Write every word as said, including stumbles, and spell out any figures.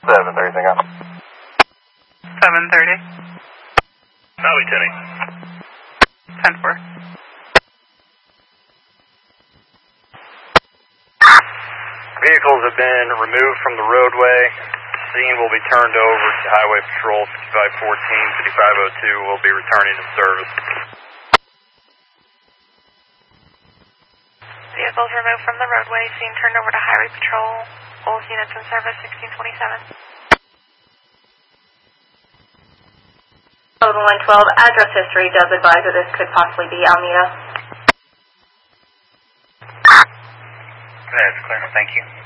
seven thirty, thing up. seven thirty. Copy, Timmy. ten four. Vehicles have been removed from the roadway. Scene will be turned over to Highway Patrol fifty-five fourteen, fifty-five oh two will be returning to service. Vehicles removed from the roadway, scene turned over to Highway Patrol, all units in service, sixteen twenty-seven. Code one twelve, address history does advise that this could possibly be Almeda. That's clear, thank you.